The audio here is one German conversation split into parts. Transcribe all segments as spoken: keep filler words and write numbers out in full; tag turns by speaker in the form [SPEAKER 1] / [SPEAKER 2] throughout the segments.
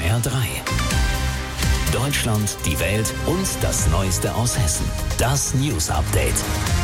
[SPEAKER 1] R drei. Deutschland, die Welt und das Neueste aus Hessen. Das News Update.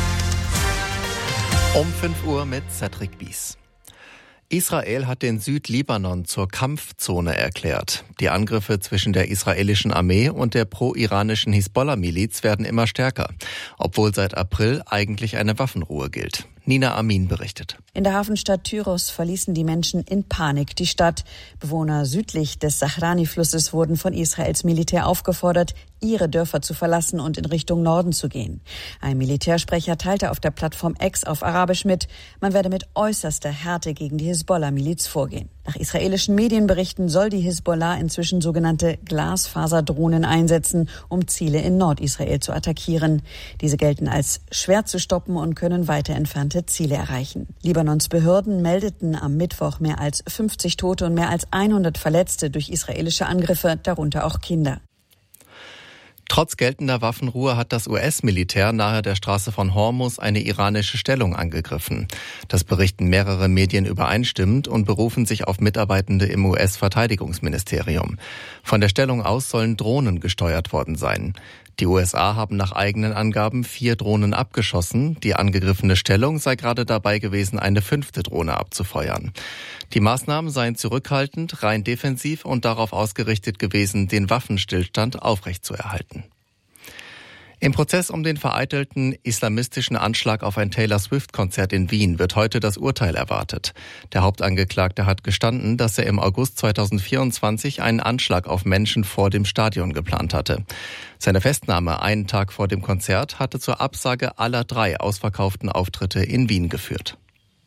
[SPEAKER 2] Um fünf Uhr mit Cedric Bies. Israel hat den Südlibanon zur Kampfzone erklärt. Die Angriffe zwischen der israelischen Armee und der pro-iranischen Hisbollah-Miliz werden immer stärker, obwohl seit April eigentlich eine Waffenruhe gilt. Nina Amin berichtet.
[SPEAKER 3] In der Hafenstadt Tyros verließen die Menschen in Panik die Stadt. Bewohner südlich des Sahrani-Flusses wurden von Israels Militär aufgefordert, ihre Dörfer zu verlassen und in Richtung Norden zu gehen. Ein Militärsprecher teilte auf der Plattform X auf Arabisch mit, man werde mit äußerster Härte gegen die Hisbollah-Miliz vorgehen. Nach israelischen Medienberichten soll die Hisbollah inzwischen sogenannte Glasfaserdrohnen einsetzen, um Ziele in Nordisrael zu attackieren. Diese gelten als schwer zu stoppen und können weiter entfernte Ziele erreichen. Libanons Behörden meldeten am Mittwoch mehr als fünfzig Tote und mehr als hundert Verletzte durch israelische Angriffe, darunter auch Kinder.
[SPEAKER 2] Trotz geltender Waffenruhe hat das U S-Militär nahe der Straße von Hormuz eine iranische Stellung angegriffen. Das berichten mehrere Medien übereinstimmend und berufen sich auf Mitarbeitende im U S-Verteidigungsministerium. Von der Stellung aus sollen Drohnen gesteuert worden sein. Die U S A haben nach eigenen Angaben vier Drohnen abgeschossen. Die angegriffene Stellung sei gerade dabei gewesen, eine fünfte Drohne abzufeuern. Die Maßnahmen seien zurückhaltend, rein defensiv und darauf ausgerichtet gewesen, den Waffenstillstand aufrechtzuerhalten. Im Prozess um den vereitelten islamistischen Anschlag auf ein Taylor-Swift-Konzert in Wien wird heute das Urteil erwartet. Der Hauptangeklagte hat gestanden, dass er im August zweitausendvierundzwanzig einen Anschlag auf Menschen vor dem Stadion geplant hatte. Seine Festnahme einen Tag vor dem Konzert hatte zur Absage aller drei ausverkauften Auftritte in Wien geführt.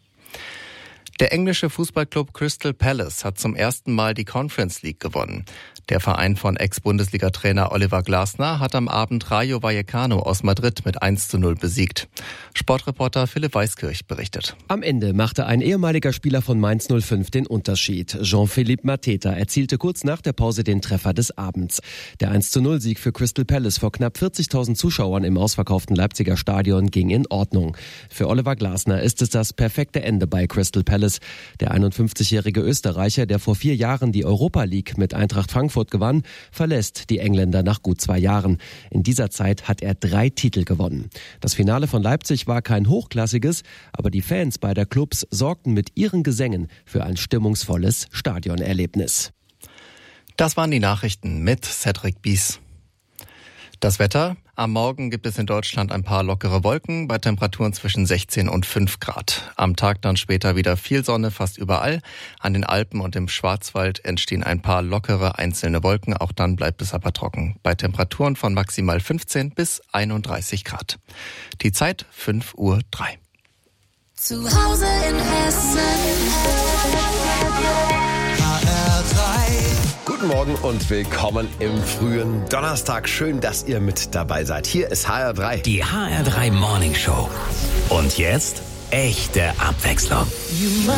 [SPEAKER 2] Der englische Fußballclub Crystal Palace hat zum ersten Mal die Conference League gewonnen. Der Verein von Ex-Bundesliga-Trainer Oliver Glasner hat am Abend Rayo Vallecano aus Madrid mit eins zu null besiegt. Sportreporter Philipp Weiskirch berichtet.
[SPEAKER 4] Am Ende machte ein ehemaliger Spieler von Mainz null fünf den Unterschied. Jean-Philippe Mateta erzielte kurz nach der Pause den Treffer des Abends. Der eins zu null Sieg für Crystal Palace vor knapp vierzigtausend Zuschauern im ausverkauften Leipziger Stadion ging in Ordnung. Für Oliver Glasner ist es das perfekte Ende bei Crystal Palace. Der einundfünfzigjährige Österreicher, der vor vier Jahren die Europa League mit Eintracht Frankfurt gewann, verlässt die Engländer nach gut zwei Jahren. In dieser Zeit hat er drei Titel gewonnen. Das Finale von Leipzig war kein hochklassiges, aber die Fans beider Clubs sorgten mit ihren Gesängen für ein stimmungsvolles Stadionerlebnis.
[SPEAKER 2] Das waren die Nachrichten mit Cedric Bies. Das Wetter. Am Morgen gibt es in Deutschland ein paar lockere Wolken bei Temperaturen zwischen sechzehn und fünf Grad. Am Tag dann später wieder viel Sonne fast überall. An den Alpen und im Schwarzwald entstehen ein paar lockere einzelne Wolken. Auch dann bleibt es aber trocken. Bei Temperaturen von maximal fünfzehn bis einunddreißig Grad. Die Zeit fünf Uhr drei.
[SPEAKER 5] Zu Hause in Hessen.
[SPEAKER 6] Guten Morgen und willkommen im frühen Donnerstag. Schön, dass ihr mit dabei seid. Hier ist H R drei.
[SPEAKER 1] Die H R drei Morning Show. Und jetzt echte Abwechslung.